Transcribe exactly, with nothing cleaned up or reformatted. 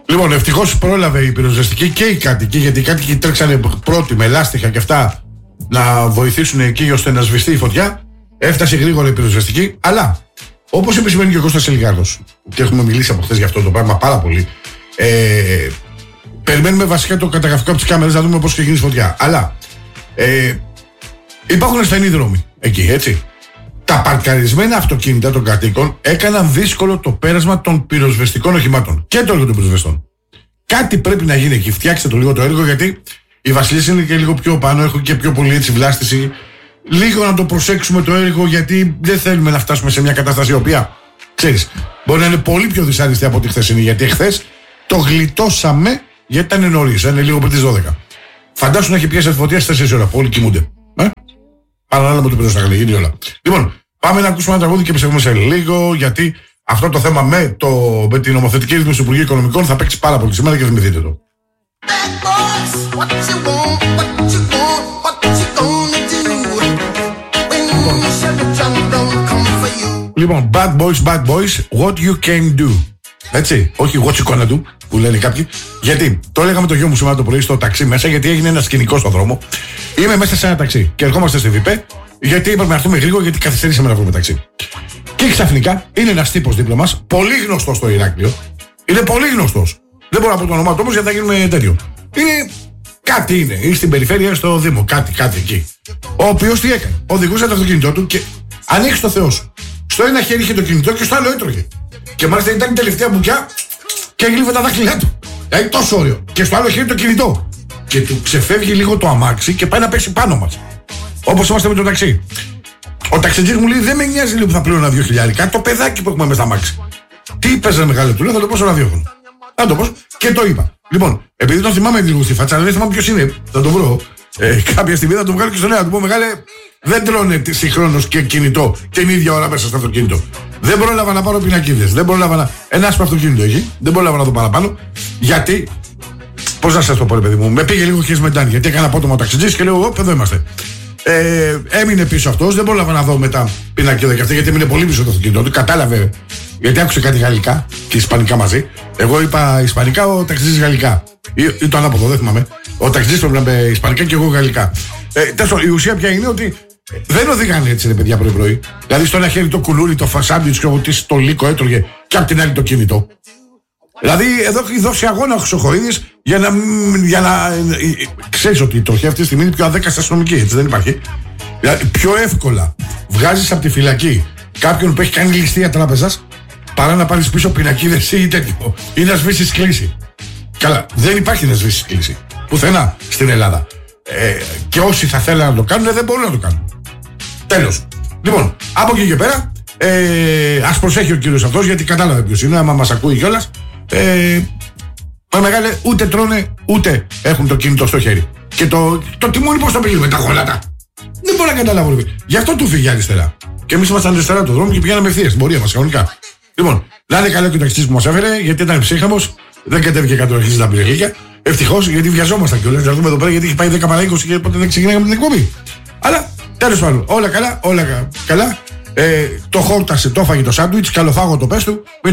Λοιπόν, ευτυχώς πρόλαβε η πυροσβεστική και οι κάτοικοι, γιατί οι κάτοικοι τρέξανε πρώτοι με λάστιχα και αυτά να βοηθήσουν εκεί ώστε να σβηστεί η φωτιά. Έφτασε γρήγορα η πυροσβεστική, αλλά όπως επισημαίνει και ο Κώστας Ελιγάρδος, και έχουμε μιλήσει από χθες για αυτό το πράγμα πάρα πολύ, ε, περιμένουμε βασικά το καταγραφικό από τις κάμερες να δούμε πώς και γίνει η φωτιά. Αλλά ε, υπάρχουν ασθενεί δρόμοι εκεί, έτσι. Τα παρκαρισμένα αυτοκίνητα των κατοίκων έκαναν δύσκολο το πέρασμα των πυροσβεστικών οχημάτων και το έργο των πυροσβεστών. Κάτι πρέπει να γίνει εκεί. Φτιάξτε το λίγο το έργο, γιατί οι βασιλείς είναι και λίγο πιο πάνω, έχουν και πιο πολύ έτσι βλάστηση. Λίγο να το προσέξουμε το έργο, γιατί δεν θέλουμε να φτάσουμε σε μια κατάσταση η οποία, ξέρεις, μπορεί να είναι πολύ πιο δυσάρεστη από ό,τι χθεσινή. Γιατί χθες το γλιτώσαμε, γιατί ήταν νωρίς, είναι λίγο πριν τις δώδεκα. Φαντάσου να έχει πιάσει φωτιά στις τέσσερις ώρα, που όλοι κοιμούνται. Ε? Παραλάλα με το πυροσβεστικό, θα γίνει όλα. Λοιπόν, πάμε να ακούσουμε ένα τραγούδι και επιστρέφουμε σε λίγο, γιατί αυτό το θέμα με, το, με την νομοθετική ρύθμιση του Υπουργείου Οικονομικών θα παίξει πάρα πολύ σήμερα και θυμηθείτε το. Λοιπόν, bad boys, bad boys, what you can do. Έτσι, όχι what you gonna do, που λένε κάποιοι. Γιατί, το έλεγα με το γιο μου σήμερα το πρωί στο ταξί μέσα, γιατί έγινε ένα σκηνικό στον δρόμο. Είμαι μέσα σε ένα ταξί και ερχόμαστε στη ΒΠ, γιατί είπαμε να έρθουμε γρήγορα, γιατί καθυστερήσαμε να βρούμε ταξί. Και ξαφνικά είναι ένας τύπος δίπλα μας, πολύ γνωστός στο Ηράκλειο. Είναι πολύ γνωστός. Δεν μπορώ να πω το όνομά του όμως, γιατί θα γίνουμε τέτοιο. Είναι κάτι είναι, ή στην περιφέρεια, στο Δήμο, κάτι, κάτι εκεί. Ο οποίος τι έκανε, οδηγούσε το αυτοκίνητό του και ανοίξει το Θεό σου. Στο ένα χέρι είχε το κινητό και στο άλλο έτρωγε. Και μάλιστα ήταν η τελευταία μπουκιά και έγλυφε τα δάχτυλά του. Δηλαδή τόσο ωραίο. Και στο άλλο χέρι το κινητό. Και του ξεφεύγει λίγο το αμάξι και πάει να πέσει πάνω μας. Όπως είμαστε με το ταξί. Ο ταξιτζής μου λέει: δεν με νοιάζει λίγο που θα πλήρωνα δύο χιλιάρικα. Το παιδάκι που έχουμε μέσα στα αμάξι. Τι είπες, μεγάλο, του λέω: θα το πω στο ραδιόφωνο. Θα το πω και το είπα. Λοιπόν, επειδή τον θυμάμαι λίγο στη φάτσα, δεν θυμάμαι ποιος είναι, θα το βρω. Ε, κάποια στιγμή θα το βγάλω και στο νέο. Θα του πω: μεγάλε, δεν τρώνε συγχρόνως και κινητό την ίδια ώρα μέσα στο αυτοκίνητο. Δεν πρόλαβα να πάρω πινακίδες. Δεν πρόλαβα να. Ένα άσπρο αυτοκίνητο έχει. Δεν πρόλαβα να δω παραπάνω. Γιατί. Πώς να σας το πω, ρε παιδί μου, με πήγε λίγο χες μετάνη. Γιατί έκανα απότομα ταξιτζής και λέω: εδώ είμαστε. Ε, έμεινε πίσω αυτός. Δεν πρόλαβα να δω μετά πινακίδα και αυτή, γιατί έμεινε πολύ πίσω το αυτοκίνητο του. Κατάλαβε. Γιατί άκουσε κάτι γαλλικά και ισπανικά μαζί. Εγώ είπα ισπανικά, ο ταξιτζής γαλλικά. Ή, ή το ανάποδο, δεν θυμάμαι. Ο ταξιτζής πρέπει να είπε ισπανικά και εγώ γαλλικά. Ε, τέλος, η ουσία πια είναι ότι δεν οδηγάνε έτσι, ρε παιδιά, πρωί-πρωί. Δηλαδή, στο ένα χέρι το κουλούρι, το φασάντουιτς και ο τι το λύκο έτρωγε, και απ' την άλλη το κινητό. Δηλαδή, εδώ έχει δώσει αγώνα ο Χρυσοχοΐδης για να. Για να ξέρεις ότι η τροχή αυτή τη στιγμή είναι πιο αδέκαστη αστυνομική, έτσι δεν υπάρχει. Δηλαδή, πιο εύκολα βγάζεις από τη φυλακή κάποιον που έχει κάνει ληστεία τράπεζας παρά να πάρεις πίσω πινακίδες ή τέτοιο. Ή να σβήσεις κλίση. Καλά, δεν υπάρχει να σβήσεις κλίση. Πουθενά στην Ελλάδα. Ε, και όσοι θα θέλουν να το κάνουν δεν μπορούν να το κάνουν. Τέλος. Λοιπόν, από εκεί και πέρα, ε, ας προσέχει ο κύριος αυτός, γιατί κατάλαβε ποιος είναι, άμα μας ακούει κιόλας. Ε, μα μεγάλε, ούτε τρώνε ούτε έχουν το κινητό στο χέρι. Και το, το τιμόνι πώς το πήγε με τα γολάτα. Δεν μπορώ να καταλάβω. Γι' αυτό του φύγει αριστερά. Και εμείς ήμασταν αριστερά του δρόμου και πηγαίναμε ευθείας στην πορεία μας κανονικά. Λοιπόν, να είναι καλό και ο ταξιτζής που μας έφερε, γιατί ήταν ψύχαμος, δεν κατέβηκε κάτω να αρχίσει να πυρελίκια. Ευτυχώς, γιατί βιαζόμασταν κιόλας. Να δούμε εδώ πέρα, γιατί έχει πάει δέκα παρά είκοσι και ποτέ δεν ξεκινάγαμε την εκπομπή. Αλλά τέλος πάντων, όλα καλά, όλα καλά. Ε, το χόρτασε, το έφαγε το σάντουιτς, καλοφάγο το πες του.